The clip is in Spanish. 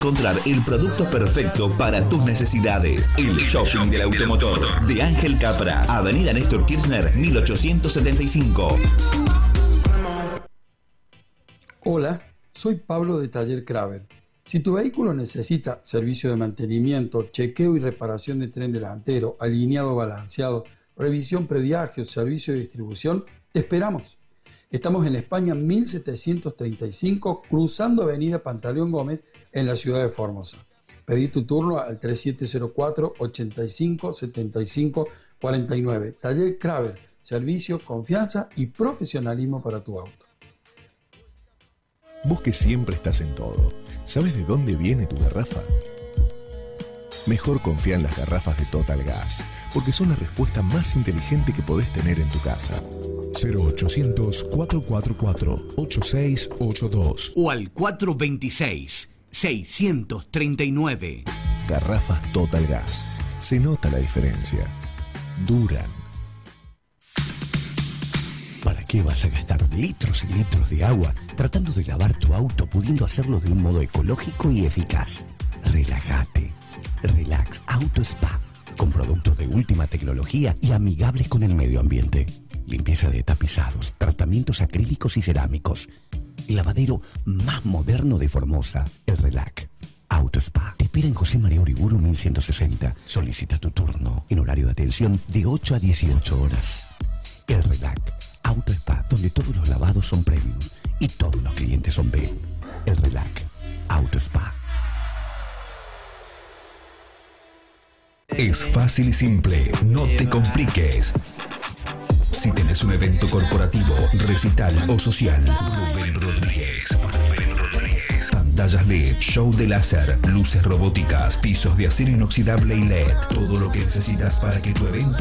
Encontrar el producto perfecto para tus necesidades. El shopping del automotor de Ángel Capra, Avenida Néstor Kirchner, 1875. Hola, soy Pablo de Taller Kraber. Si tu vehículo necesita servicio de mantenimiento, chequeo y reparación de tren delantero, alineado balanceado, revisión previaje o servicio de distribución, te esperamos. Estamos en España 1735, cruzando Avenida Pantaleón Gómez, en la ciudad de Formosa. Pedí tu turno al 3704-857549. Taller Kraber, servicio, confianza y profesionalismo para tu auto. Vos que siempre estás en todo, ¿sabes de dónde viene tu garrafa? Mejor confía en las garrafas de Total Gas, porque son la respuesta más inteligente que podés tener en tu casa. 0800-444-8682 o al 426-639. Garrafas Total Gas. Se nota la diferencia. Duran. ¿Para qué vas a gastar litros y litros de agua tratando de lavar tu auto, pudiendo hacerlo de un modo ecológico y eficaz? Relájate. Relax Auto Spa, con productos de última tecnología y amigables con el medio ambiente. Limpieza de tapizados, tratamientos acrílicos y cerámicos. El lavadero más moderno de Formosa, el Relax Auto Spa. Te espera en José María Uriburu 1160. Solicita tu turno en horario de atención de 8 a 18 horas. El Relax Auto Spa, donde todos los lavados son premium y todos los clientes son B. El Relax Auto Spa. Es fácil y simple, no te compliques. Si tenés un evento corporativo, recital o social, Rubén Rodríguez. Pantallas LED, show de láser, luces robóticas, pisos de acero inoxidable y LED. Todo lo que necesitas para que tu evento